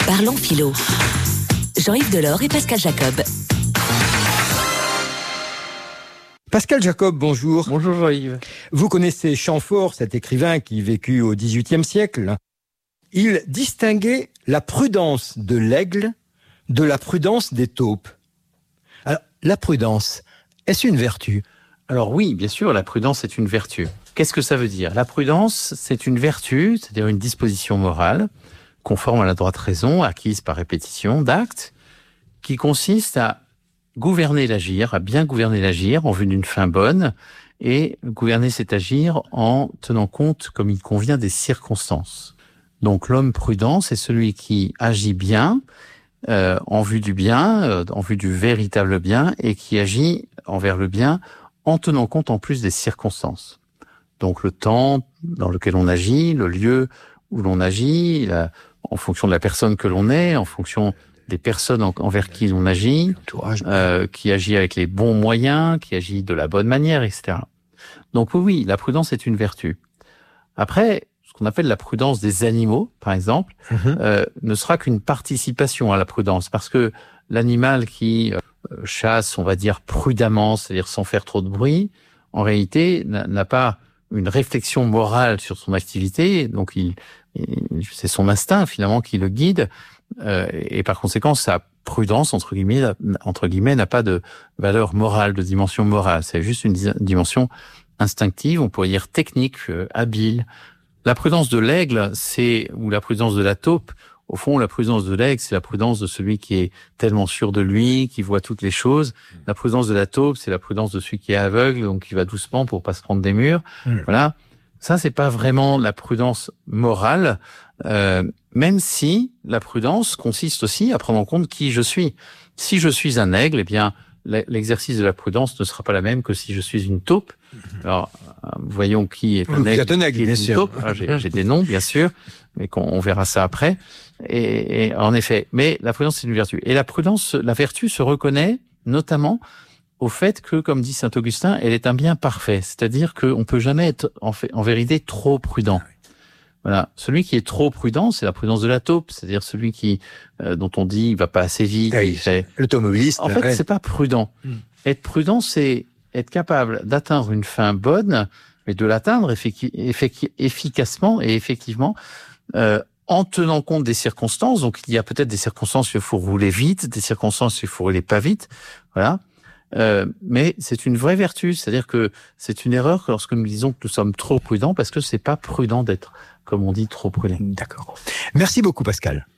Parlons philo. Jean-Yves Delors et Pascal Jacob. Pascal Jacob, bonjour. Bonjour Jean-Yves. Vous connaissez Chamfort, cet écrivain qui vécut au XVIIIe siècle. Il distinguait la prudence de l'aigle de la prudence des taupes. Alors, la prudence, est-ce une vertu ? Alors oui, bien sûr, la prudence est une vertu. Qu'est-ce que ça veut dire ? La prudence, c'est une vertu, c'est-à-dire une disposition morale, conforme à la droite raison, acquise par répétition d'actes, qui consiste à gouverner l'agir, à bien gouverner l'agir en vue d'une fin bonne, et gouverner cet agir en tenant compte, comme il convient, des circonstances. Donc l'homme prudent, c'est celui qui agit bien, en vue du bien, en vue du véritable bien, et qui agit envers le bien en tenant compte en plus des circonstances. Donc le temps dans lequel on agit, le lieu où l'on agit, en fonction de la personne que l'on est, en fonction des personnes envers qui l'on agit, qui agit avec les bons moyens, qui agit de la bonne manière, etc. Donc oui, la prudence est une vertu. Après, ce qu'on appelle la prudence des animaux, par exemple, ne sera qu'une participation à la prudence, parce que l'animal qui chasse, on va dire, prudemment, c'est-à-dire sans faire trop de bruit, en réalité, n'a pas une réflexion morale sur son activité, donc c'est son instinct, finalement, qui le guide, et par conséquent, sa prudence, entre guillemets, n'a pas de valeur morale, de dimension morale. C'est juste une dimension instinctive, on pourrait dire technique, habile. La prudence de l'aigle, ou la prudence de la taupe, au fond, la prudence de l'aigle, c'est la prudence de celui qui est tellement sûr de lui, qui voit toutes les choses. La prudence de la taupe, c'est la prudence de celui qui est aveugle, donc qui va doucement pour pas se prendre des murs. Voilà. Ça, c'est pas vraiment la prudence morale, même si la prudence consiste aussi à prendre en compte qui je suis. Si je suis un aigle, eh bien, l'exercice de la prudence ne sera pas la même que si je suis une taupe. Alors, voyons qui est un aigle, qui est une taupe. J'ai des noms, bien sûr, mais on verra ça après. Et en effet, mais la prudence, c'est une vertu. Et la prudence, la vertu se reconnaît notamment au fait que, comme dit saint Augustin, elle est un bien parfait. C'est-à-dire qu'on peut jamais être, en vérité, trop prudent. Voilà. Celui qui est trop prudent, c'est la prudence de la taupe. C'est-à-dire celui dont on dit, il va pas assez vite. L'automobiliste. En fait, c'est pas prudent. Être prudent, c'est être capable d'atteindre une fin bonne, mais de l'atteindre efficacement et effectivement, en tenant compte des circonstances. Donc, il y a peut-être des circonstances où il faut rouler vite, des circonstances où il faut rouler pas vite. Voilà. Mais c'est une vraie vertu. C'est-à-dire que c'est une erreur lorsque nous disons que nous sommes trop prudents, parce que c'est pas prudent d'être, comme on dit, trop prudent. D'accord. Merci beaucoup, Pascal.